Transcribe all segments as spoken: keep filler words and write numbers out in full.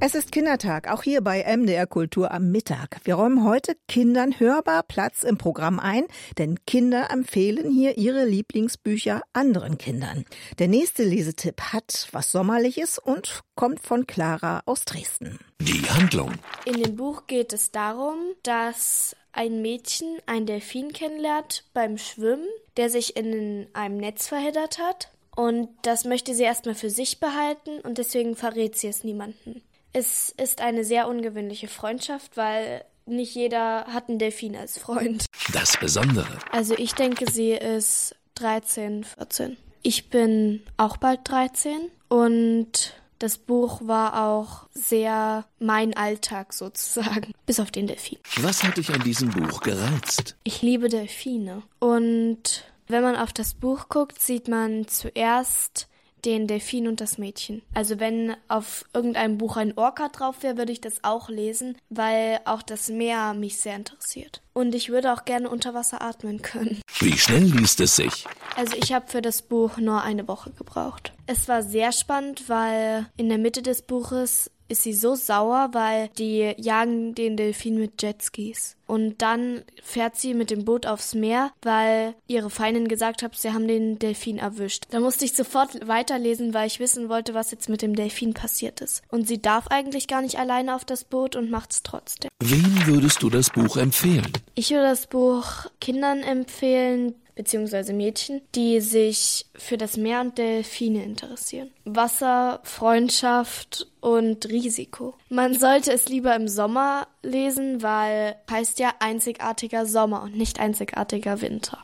Es ist Kindertag, auch hier bei M D R Kultur am Mittag. Wir räumen heute Kindern hörbar Platz im Programm ein, denn Kinder empfehlen hier ihre Lieblingsbücher anderen Kindern. Der nächste Lesetipp hat was Sommerliches und kommt von Clara aus Dresden. Die Handlung. In dem Buch geht es darum, dass ein Mädchen einen Delfin kennenlernt beim Schwimmen, der sich in einem Netz verheddert hat. Und das möchte sie erstmal für sich behalten und deswegen verrät sie es niemandem. Es ist eine sehr ungewöhnliche Freundschaft, weil nicht jeder hat einen Delfin als Freund. Das Besondere. Also ich denke, sie ist dreizehn, vierzehn. Ich bin auch bald dreizehn und das Buch war auch sehr mein Alltag sozusagen, bis auf den Delfin. Was hat dich an diesem Buch gereizt? Ich liebe Delfine und wenn man auf das Buch guckt, sieht man zuerst den Delfin und das Mädchen. Also wenn auf irgendeinem Buch ein Orca drauf wäre, würde ich das auch lesen, weil auch das Meer mich sehr interessiert. Und ich würde auch gerne unter Wasser atmen können. Wie schnell liest es sich? Also ich habe für das Buch nur eine Woche gebraucht. Es war sehr spannend, weil in der Mitte des Buches ist sie so sauer, weil die jagen den Delfin mit Jetskis. Und dann fährt sie mit dem Boot aufs Meer, weil ihre Feindin gesagt hat, sie haben den Delfin erwischt. Da musste ich sofort weiterlesen, weil ich wissen wollte, was jetzt mit dem Delfin passiert ist. Und sie darf eigentlich gar nicht alleine auf das Boot und macht's trotzdem. Wem würdest du das Buch empfehlen? Ich würde das Buch Kindern empfehlen, beziehungsweise Mädchen, die sich für das Meer und Delfine interessieren. Wasser, Freundschaft und Risiko. Man sollte es lieber im Sommer lesen, weil heißt ja einzigartiger Sommer und nicht einzigartiger Winter.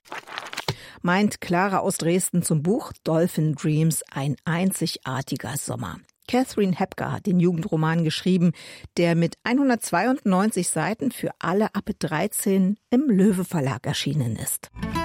Meint Clara aus Dresden zum Buch Dolphin Dreams, ein einzigartiger Sommer. Catherine Hepker hat den Jugendroman geschrieben, der mit hundertzweiundneunzig Seiten für alle ab dreizehn im Löwe Verlag erschienen ist.